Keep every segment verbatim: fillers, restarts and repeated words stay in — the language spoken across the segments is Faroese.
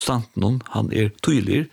standen, han er tydelig,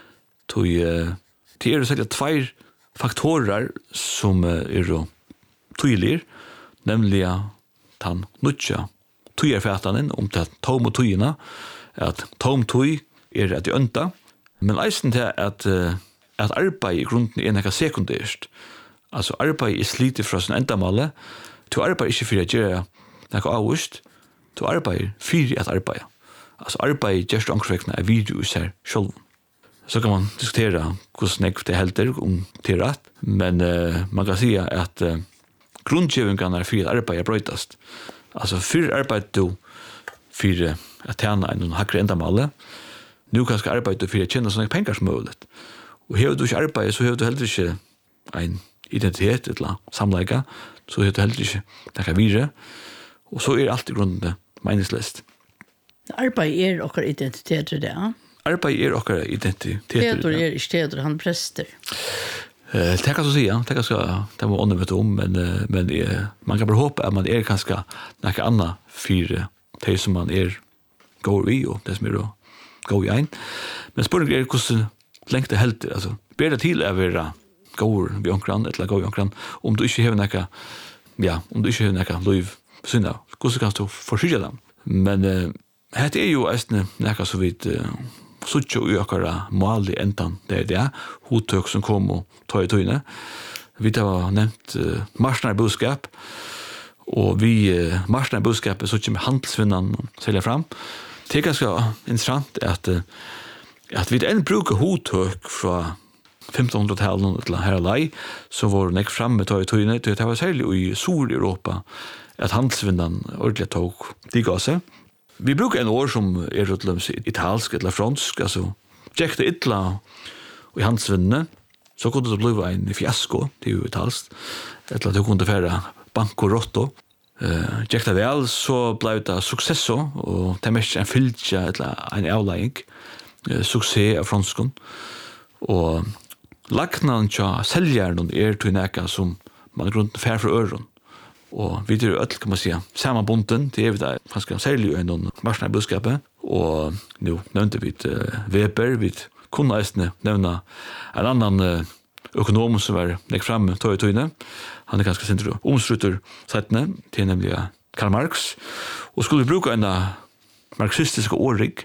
tog, det er særlig tvær faktorer som er tydelig, nemlig at han nødja tøyerfætanen om til tom og tøyene, at tom tøy er at de ønta, men eisen til at, at arbeid i grunden er noe sekundært. Altså arbeid er slitet fra sin endamale, du arbeid ikke for å gjøre noe avvist, du arbeid for at arbeid. Altså arbeid gjør det omkring er video i seg selv. Så kan man diskutere hvordan jeg det helder om til rett, men uh, man kan si at uh, grundgjøvingene er for at arbeid er brøytast. Altså for arbeid du for at tjene en hakkere endamale, nu kan skal arbeide for å tjene sånne penger som mulig. Og hever du ikke arbeid, så hever du heller ikke en identitet, eller samleika, så hever du heller ikke noe videre. Og så er alt i grunnen meningsløst. Arbeid er okkar identitet, det, ja? Arbeid er okkar identitet. Teater er ikke teater, han prester. Uh, det kan du si, ja. Det kan skal, det må ånden vet om, men, uh, men uh, man kan bare håpe at man er kanskje noe annet for uh, det som man er går i, og det som er går i ein. Men spørsmålet er hvordan lengt det helter, altså. Ber det til å være går vi omkran, eller går vi omkran, om du ikke har noe, ja, om du ikke har noe liv på synda, hvordan kan du forskyde dem? Men uh, det er jo eisne noe så vidt uh, suttje og økere mål i endan, det er det, hodtøk som kom og tog i tøyne. Vi har nevnt uh, marsjnær budskap, og vi uh, marsjnær budskapet suttje med handelsvinnan selger fram. Det er ganske interessant at, uh, at vi enn bruker hodtøk fra femtenhundretallet til her lei, så var det ikke fremme tog i tøyne, det var særlig i Sur-Europa at handelsvinnan ordentlig tog de ga seg. Vi brukar en år som er utlöms italsk eller fransk, alltså tjekk det ytla i handsvinnene, så kunde det bli en fiasko, det er jo italskt, eller det kunde fære bankorotto. Uh, tjekk det vel, så ble det suksesso, og det er mest en fylltja, eller en avlegging, uh, suksess av franskon. Og lagnan tja selgjern er til neka som man er grunn fær fra øren. Og vi er jo ødel, kan man si, sammanbunden, det er vi der, ganske særlig i noen marsjnær budskapet, og nå nevnte vi uh, Weber, vi kunne eisne nevne en annan uh, økonom som var legg fremme tog i tøyne, han er ganske sindre omstrutter settene, til nemlig Karl Marx, og skulle vi bruke en marxistiske årig,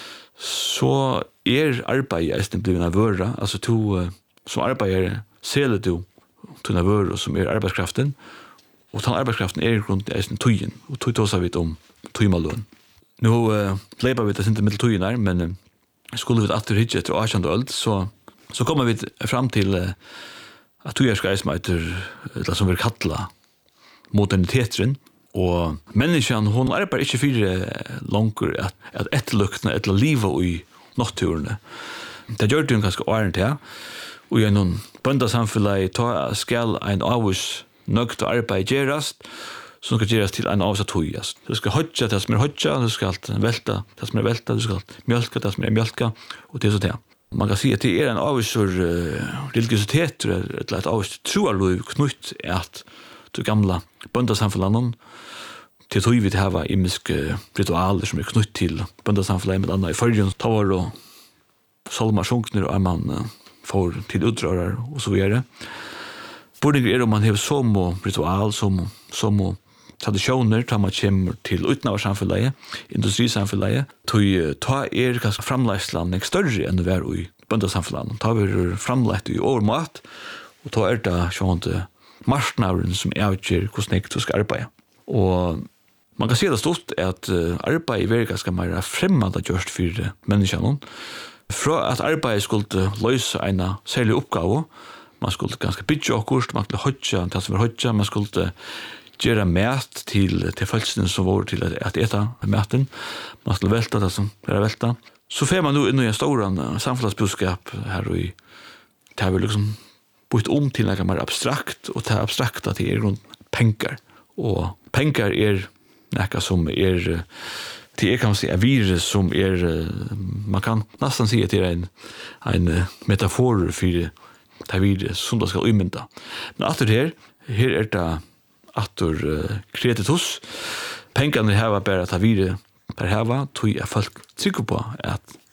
så er arbeid eisne blivende vøra, altså to uh, som arbeider, seler du til en vøra som er arbeidskraften, og den arbeidskraften er rundt eisen tøyen, og tøy tås vi om tøymaløn. Nå uh, leipa vi til sinte mittel tøyen her, men uh, skulle vi atter hitje etter åkjande øld, så, så kommer vi fram til uh, at tøyer skal eisen etter, eller som vi kattla moderniteten, og menneskene, hun arbeider ikke fyrir uh, langer at, at etterløktene, etter livet i natturene. Det gjør det jo ganske åren til, og i en bøndasamfunnet ta skal en avhus nøgt og arbeid gjerast, som skal gjerast til en avsatt tøyast. Du skal hodja det som er hodja, du skal velta det som er velta, du skal mjölka det som er mjölka, og det er så det. Man kan si at det er en avsur uh, religiositet, eller et avsur troarløy knutt at du gamla bøndasamfunnet, til tøy vi til hava imiske ritualer som er knutt til bøndasamfunnet, med anna i fyrjun, tavar og solmar sjunkner, og er man uh, får til utrørar, og så videre. Spørninger er om man har som ritual, som, som tradisjoner, da man kommer til utenavsamfunnet, industrisamfunnet, til ta er kanskje framleisland ikke større enn det er i bøndasamfunnet. Ta er framleit i overmat, og ta er det sånn marsjnavren som avgjør hvordan jeg skal arbeide. Og man kan si det stort at arbeid er ganske mer fremmede gjørst for menneskene. Fra at arbeid skulle løse en særlig oppgave, man skulle ganske bygge akkurat, man skulle hodja det som var hodja, man skulle gjøre mat til, til følelsene som var til at eta maten, man skulle velta det som var velta. Så får man nå inn i en stor samfunnsbudskap her, og det har vi liksom bytt om til noe mer abstrakt, og det abstrakta til er rundt penger. Og penger er noe som er, det er kan man si, en virus som er, man kan nesten si at det er en, en metafor for det virus som det skal umynda. Men atter her, her er det atter uh, kreditus. Pengene her var bare at det virus per heva, tog jeg folk trykker på at